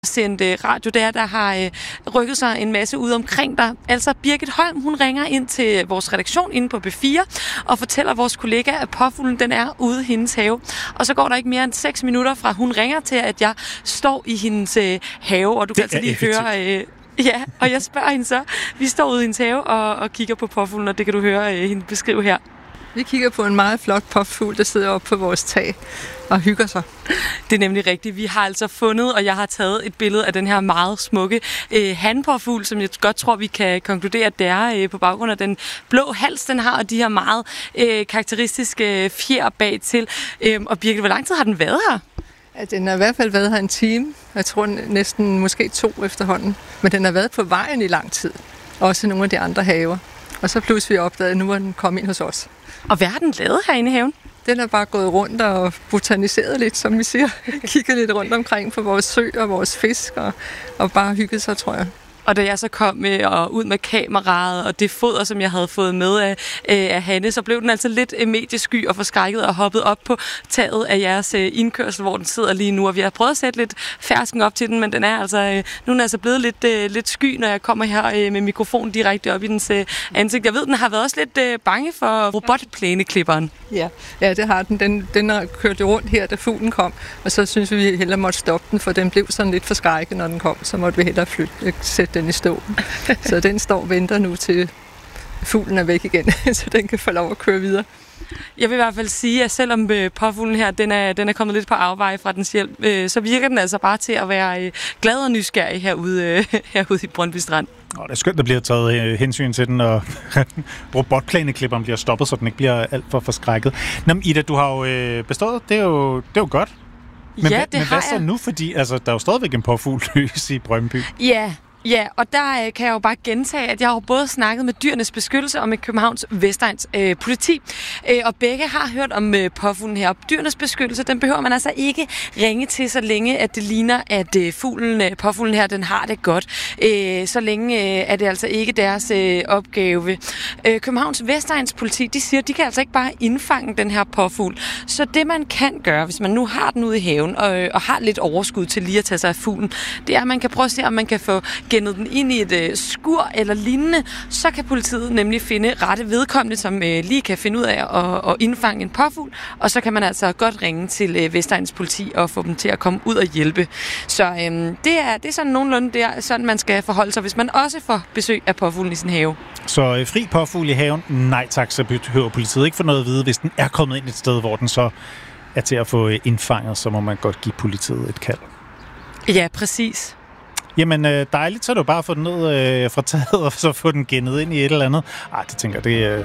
sendt radio, det er, der har rykket sig en masse ud omkring dig. Altså Birgit Holm, hun ringer ind til vores redaktion inde på B4 og fortæller vores kollega, at påfuglen den er ude i hendes have. Og så går der ikke mere end 6 minutter fra hun ringer til, at jeg står i hendes have, og du kan altså lige høre... Ja, og jeg spørger hende så. Vi står ude i hendes have og kigger på påfuglen, og det kan du høre hende beskrive her. Vi kigger på en meget flot påfugl, der sidder oppe på vores tag og hygger sig. Det er nemlig rigtigt. Vi har altså fundet, og jeg har taget et billede af den her meget smukke hanpåfugl, som jeg godt tror, vi kan konkludere, at det er på baggrund af den blå hals, den har, og de her meget karakteristiske fjer bagtil. Og Birgit, hvor lang tid har den været her? Ja, den har i hvert fald været her en time. Jeg tror næsten måske 2 efterhånden. Men den har været på vejen i lang tid. Også nogle af de andre haver. Og så pludselig opdagede, at nu var den kommet ind hos os. Og hvad har den lavet herinde i haven? Den er bare gået rundt og botaniseret lidt, som vi siger. Kigget lidt rundt omkring på vores sø og vores fisk og bare hygget sig, tror jeg. Og da jeg så kom med og ud med kameraet og det foder, som jeg havde fået med af Hanne, så blev den altså lidt mediesky og forskrækket og hoppet op på taget af jeres indkørsel, hvor den sidder lige nu. Og vi har prøvet at sætte lidt fersken op til den, men den er altså, nu er den altså blevet lidt sky, når jeg kommer her med mikrofonen direkte op i dens ansigt. Jeg ved, den har været også lidt bange for robotplæneklipperen. Ja, det har den. Den har kørt jo rundt her, da fuglen kom, og så synes vi hellere måtte stoppe den, for den blev sådan lidt forskrækket, når den kom. Så måtte vi hellere sætte den i stå. Så den står og venter nu til fuglen er væk igen, så den kan få lov at køre videre. Jeg vil i hvert fald sige, at selvom påfuglen her, den er kommet lidt på afveje fra dens hjælp, så virker den altså bare til at være glad og nysgerrig herude i Brøndby Strand. Det er skønt, der bliver taget hensyn til den, og robotplæneklipperen bliver stoppet, så den ikke bliver alt for forskrækket. Nå, Ida, du har jo bestået. Det er jo godt. Men, ja, men hvad så nu? Fordi der er jo stadigvæk en påfugl løs i Brøndby. Ja, og der kan jeg jo bare gentage, at jeg har både snakket med Dyrenes Beskyttelse og med Københavns Vestegns politi. Og begge har hørt om påfuglen her. Dyrenes Beskyttelse, den behøver man altså ikke ringe til, så længe at det ligner, at påfuglen her, den har det godt. Så længe er det altså ikke deres opgave. Københavns Vestegns politi, de siger, at de kan altså ikke bare indfange den her påfugl. Så det man kan gøre, hvis man nu har den ude i haven og har lidt overskud til lige at tage sig af fuglen, det er, at man kan prøve at se, om man kan få gennet den ind i et skur eller lignende, så kan politiet nemlig finde rette vedkommende, som lige kan finde ud af at indfange en påfugl, og så kan man altså godt ringe til Vestegns politi og få dem til at komme ud og hjælpe. Så det er sådan nogenlunde sådan, man skal forholde sig, hvis man også får besøg af påfuglen i sin have. Så fri påfugl i haven? Nej tak, så behøver politiet ikke få noget at vide. Hvis den er kommet ind et sted, hvor den så er til at få indfanget, så må man godt give politiet et kald. Ja, præcis. Jamen dejligt, så er det jo bare at få den ned fra taget, og så få den gennet ind i et eller andet. Det tænker jeg,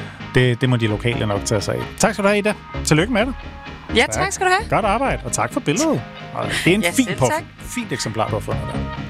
det må de lokale nok tage sig af. Tak skal du have, Ida. Tillykke med det. Ja, tak skal du have. Godt arbejde, og tak for billedet. Det er en fin påfugl. Fint eksemplar, du har fundet der.